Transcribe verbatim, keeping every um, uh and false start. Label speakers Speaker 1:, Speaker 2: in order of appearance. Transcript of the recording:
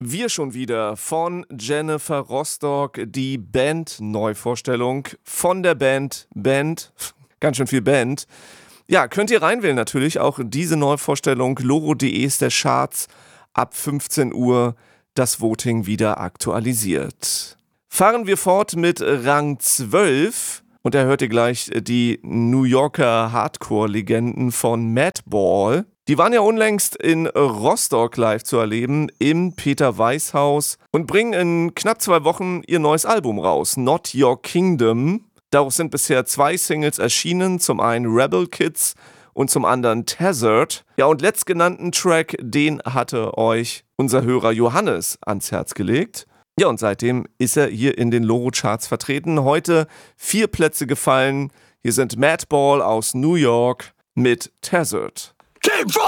Speaker 1: Wir schon wieder von Jennifer Rostock, die Band-Neuvorstellung von der Band Band, ganz schön viel Band. Ja, könnt ihr reinwählen natürlich, auch diese Neuvorstellung, loro punkt de ist der Charts, ab fünfzehn Uhr das Voting wieder aktualisiert. Fahren wir fort mit Rang zwölf und da hört ihr gleich die New Yorker Hardcore-Legenden von Madball. Die waren ja unlängst in Rostock live zu erleben, im Peter-Weiß-Haus und bringen in knapp zwei Wochen ihr neues Album raus, Not Your Kingdom. Daraus sind bisher zwei Singles erschienen, zum einen Rebel Kids und zum anderen Tethered. Ja, und letztgenannten Track, den hatte euch unser Hörer Johannes ans Herz gelegt. Ja, und seitdem ist er hier in den Loro-Charts vertreten. Heute vier Plätze gefallen. Hier sind Madball aus New York mit Tethered.